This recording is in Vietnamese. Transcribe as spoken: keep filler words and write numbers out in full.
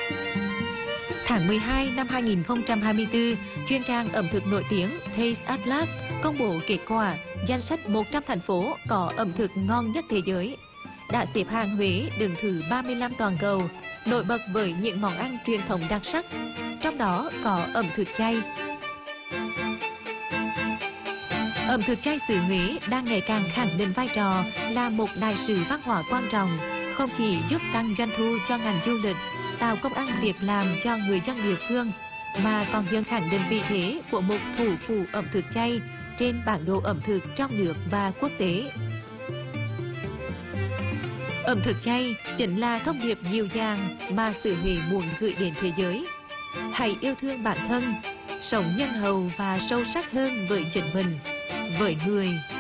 Tháng mười hai năm hai nghìn không trăm hai mươi tư, chuyên trang ẩm thực nổi tiếng Taste Atlas công bố kết quả danh sách một trăm thành phố có ẩm thực ngon nhất thế giới. Đã xếp hạng Huế đứng thứ ba mươi lăm toàn cầu, nổi bật với những món ăn truyền thống đặc sắc, trong đó có ẩm thực chay. Ẩm thực chay xứ Huế đang ngày càng khẳng định vai trò là một đại sứ văn hóa quan trọng, không chỉ giúp tăng doanh thu cho ngành du lịch, tạo công ăn việc làm cho người dân địa phương, mà còn dần khẳng định vị thế của một thủ phủ ẩm thực chay trên bản đồ ẩm thực trong nước và quốc tế. Ẩm thực chay chính là thông điệp dịu dàng mà xứ Huế muốn gửi đến thế giới. Hãy yêu thương bản thân, sống nhân hậu và sâu sắc hơn với chính mình, với người